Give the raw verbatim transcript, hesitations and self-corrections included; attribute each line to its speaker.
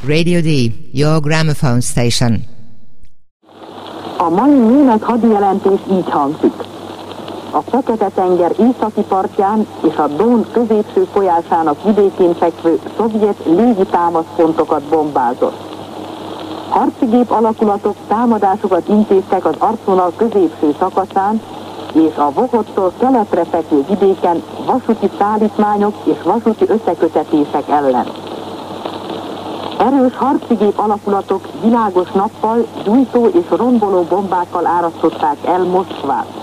Speaker 1: Radio D, your gramophone station.
Speaker 2: A mai német hadijelentés így hangzik. A Fekete-tenger északi partján és a Don középső folyásának vidékén fekvő szovjet légitámaszpontokat bombázott. Harcigép alakulatok támadásokat intéztek az arcvonal középső szakaszán, és a Vohottól keletre fekvő vidéken vasúti szállítmányok és vasúti összekötetések ellen. Erős harcigép alakulatok világos nappal gyújtó és romboló bombákkal árasztották el Moszkvát.